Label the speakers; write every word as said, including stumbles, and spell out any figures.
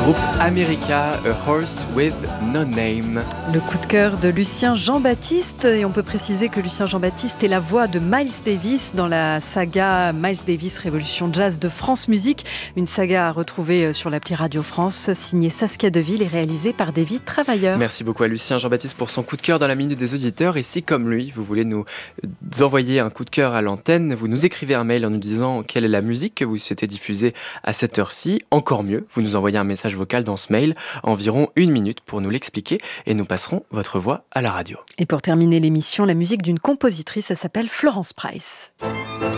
Speaker 1: groupe America, A Horse with No Name.
Speaker 2: Le coup de cœur de Lucien Jean-Baptiste, et on peut préciser que Lucien Jean-Baptiste est la voix de Miles Davis dans la saga Miles Davis Révolution Jazz de France Musique, une saga à retrouver sur l'appli Radio France, signée Saskia Deville et réalisée par David Travailleur.
Speaker 1: Merci beaucoup à Lucien Jean-Baptiste pour son coup de cœur dans la minute des auditeurs, et si comme lui, vous voulez nous envoyer un coup de cœur à l'antenne, vous nous écrivez un mail en nous disant quelle est la musique que vous souhaitez diffuser à cette heure-ci. Encore mieux, vous nous envoyez un message vocal dans ce mail, environ une minute pour nous l'expliquer, et nous passerons votre voix à la radio.
Speaker 2: Et pour terminer l'émission, la musique d'une compositrice, elle s'appelle Florence Price.